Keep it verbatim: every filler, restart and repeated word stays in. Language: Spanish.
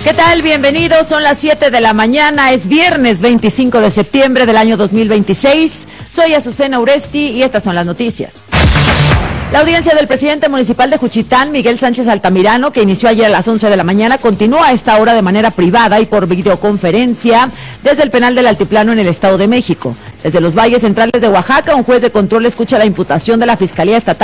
¿Qué tal? Bienvenidos, son las siete de la mañana, es viernes veinticinco de septiembre del año dos mil veintiséis. Soy Azucena Uresti y estas son las noticias. La audiencia del presidente municipal de Juchitán, Miguel Sánchez Altamirano, que inició ayer a las once de la mañana, continúa a esta hora de manera privada y por videoconferencia desde el penal del Altiplano en el Estado de México. Desde los valles centrales de Oaxaca, un juez de control escucha la imputación de la Fiscalía Estatal